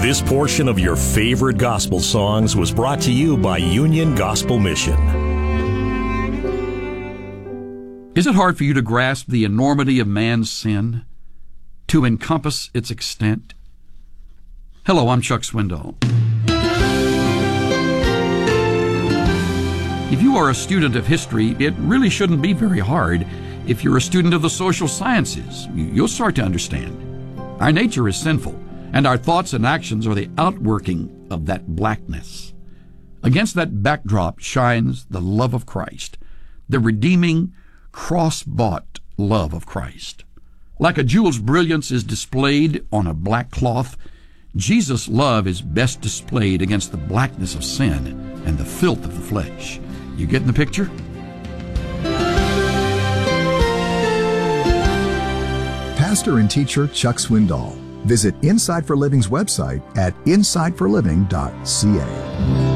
This portion of your favorite gospel songs was brought to you by Union Gospel Mission. Is it hard for you to grasp the enormity of man's sin, to encompass its extent? Hello, I'm Chuck Swindoll. If you are a student of history, it really shouldn't be very hard. If you're a student of the social sciences, you'll start to understand. Our nature is sinful, and our thoughts and actions are the outworking of that blackness. Against that backdrop shines the love of Christ, the redeeming, cross-bought love of Christ. Like a jewel's brilliance is displayed on a black cloth, Jesus' love is best displayed against the blackness of sin and the filth of the flesh. You getting the picture? Pastor and teacher Chuck Swindoll. Visit Inside for Living's website at insideforliving.ca.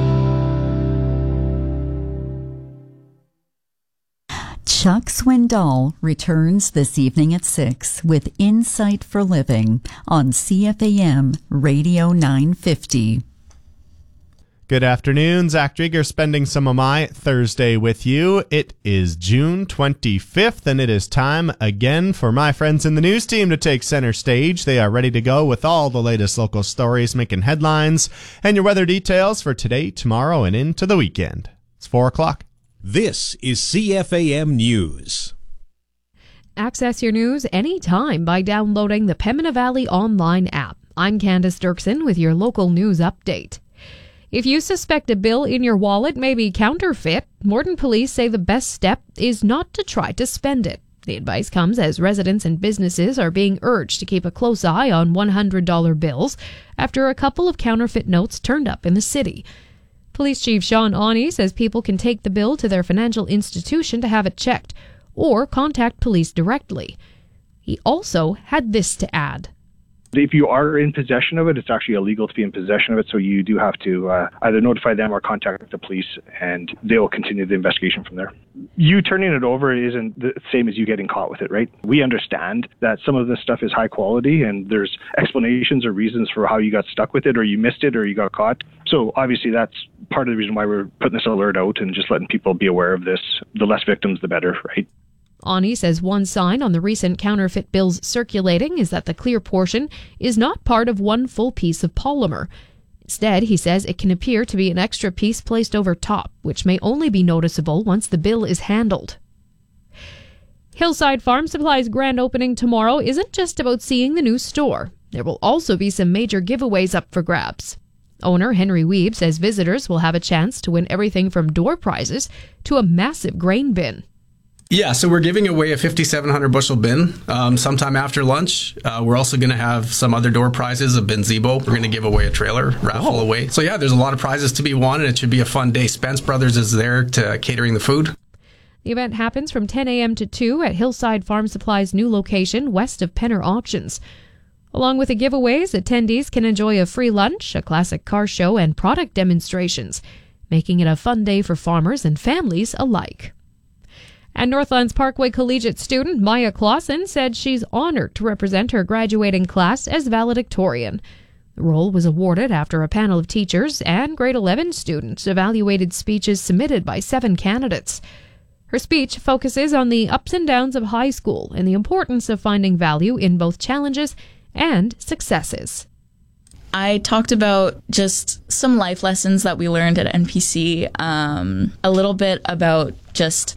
Chuck Swindoll returns this evening at 6 with Insight for Living on CFAM Radio 950. Good afternoon. Zach Drieger spending some of my Thursday with you. It is June 25th, and it is time again for my friends in the news team to take center stage. They are ready to go with all the latest local stories making headlines and your weather details for today, tomorrow, and into the weekend. It's 4 o'clock. This is CFAM News. Access your news anytime by downloading the Pembina Valley online app. I'm Candace Dirksen with your local news update. If you suspect a bill in your wallet may be counterfeit, Morden police say the best step is not to try to spend it. The advice comes as residents and businesses are being urged to keep a close eye on $100 bills after a couple of counterfeit notes turned up in the city. Police Chief Sean Awney says people can take the bill to their financial institution to have it checked or contact police directly. He also had this to add. If you are in possession of it, it's actually illegal to be in possession of it, so you do have to either notify them or contact the police, and they will continue the investigation from there. You turning it over isn't the same as you getting caught with it, right? We understand that some of this stuff is high quality, and there's explanations or reasons for how you got stuck with it, or you missed it, or you got caught. So obviously that's part of the reason why we're putting this alert out and just letting people be aware of this. The less victims, the better, right? Awney says one sign on the recent counterfeit bills circulating is that the clear portion is not part of one full piece of polymer. Instead, he says it can appear to be an extra piece placed over top, which may only be noticeable once the bill is handled. Hillside Farm Supply's grand opening tomorrow isn't just about seeing the new store. There will also be some major giveaways up for grabs. Owner Henry Weeb says visitors will have a chance to win everything from door prizes to a massive grain bin. Yeah, so we're giving away a 5,700 bushel bin sometime after lunch. We're also going to have some other door prizes, a Binzebo. We're going to give away a trailer, raffle away. So yeah, there's a lot of prizes to be won, and it should be a fun day. Spence Brothers is there to catering the food. The event happens from 10 a.m. to 2 at Hillside Farm Supply's new location west of Penner Auctions. Along with the giveaways, attendees can enjoy a free lunch, a classic car show, and product demonstrations, making it a fun day for farmers and families alike. And Northlands Parkway Collegiate student Maya Clausen said she's honored to represent her graduating class as valedictorian. The role was awarded after a panel of teachers and grade 11 students evaluated speeches submitted by 7 candidates. Her speech focuses on the ups and downs of high school and the importance of finding value in both challenges and successes. I talked about just some life lessons that we learned at NPC, a little bit about just